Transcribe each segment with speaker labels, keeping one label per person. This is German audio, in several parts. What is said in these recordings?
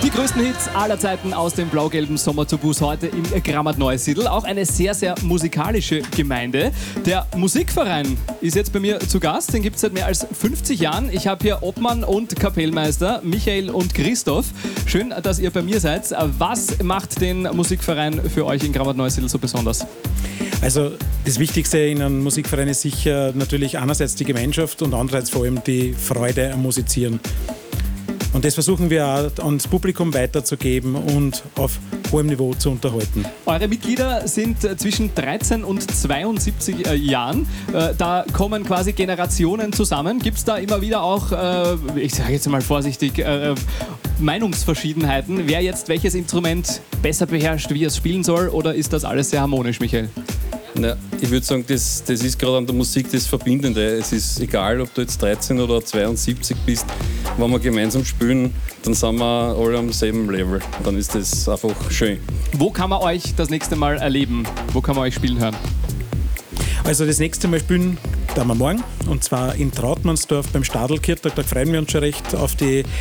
Speaker 1: Die größten Hits aller Zeiten aus dem blau-gelben Sommertourbus heute in Grammat-Neusiedl. Auch eine sehr, sehr musikalische Gemeinde. Der Musikverein ist jetzt bei mir zu Gast. Den gibt es seit mehr als 50 Jahren. Ich habe hier Obmann und Kapellmeister Michael und Christoph. Schön, dass ihr bei mir seid. Was macht den Musikverein für euch in Grammat-Neusiedl so besonders?
Speaker 2: Also das Wichtigste in einem Musikverein ist sicher natürlich einerseits die Gemeinschaft und andererseits vor allem die Freude am Musizieren. Und das versuchen wir auch ans Publikum weiterzugeben und auf hohem Niveau zu unterhalten.
Speaker 1: Eure Mitglieder sind zwischen 13 und 72 Jahren. Da kommen quasi Generationen zusammen. Gibt es da immer wieder auch, ich sage jetzt mal vorsichtig, Meinungsverschiedenheiten, wer jetzt welches Instrument besser beherrscht, wie es spielen soll, oder ist das alles sehr harmonisch, Michael?
Speaker 3: Na, ich würde sagen, das ist gerade an der Musik das Verbindende. Es ist egal, ob du jetzt 13 oder 72 bist. Wenn wir gemeinsam spielen, dann sind wir alle am selben Level. Dann ist das einfach schön.
Speaker 1: Wo kann man euch das nächste Mal erleben? Wo kann man euch spielen hören?
Speaker 2: Also das nächste Mal spielen da wir morgen, und zwar in Trautmannsdorf beim Stadelkirchtag. Da freuen wir uns schon recht auf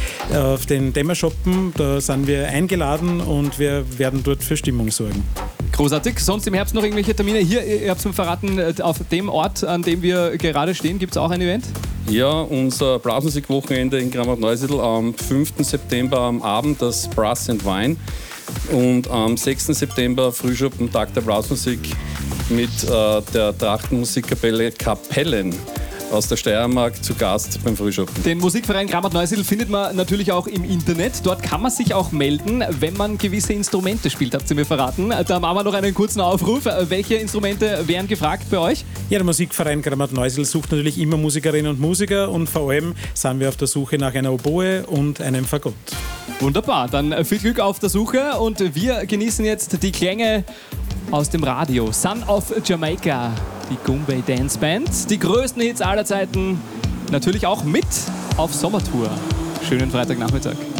Speaker 2: den Dämmerschoppen. Da sind wir eingeladen und wir werden dort für Stimmung sorgen.
Speaker 1: Großartig. Sonst im Herbst noch irgendwelche Termine? Hier, ihr habt es mir verraten, auf dem Ort, an dem wir gerade stehen, gibt es auch ein Event?
Speaker 3: Ja, unser Blasmusik-Wochenende in Grammat-Neusiedl am 5. September am Abend, das Brass and Wine. Und am 6. September Frühschoppen, Tag der Blasmusik mit der Trachtenmusikkapelle Kapellen aus der Steiermark zu Gast beim Frühschoppen. Den Musikverein
Speaker 1: Grammat-Neusiedl findet man natürlich auch im Internet. Dort kann man sich auch melden, wenn man gewisse Instrumente spielt, habt ihr mir verraten. Da machen wir noch einen kurzen Aufruf. Welche Instrumente wären gefragt bei euch?
Speaker 2: Ja, der Musikverein Grammat-Neusiedl sucht natürlich immer Musikerinnen und Musiker, und vor allem sind wir auf der Suche nach einer Oboe und einem Fagott.
Speaker 1: Wunderbar, dann viel Glück auf der Suche, und wir genießen jetzt die Klänge aus dem Radio. Son of Jamaica, die Goombay Dance Band. Die größten Hits aller Zeiten, natürlich auch mit auf Sommertour. Schönen Freitagnachmittag.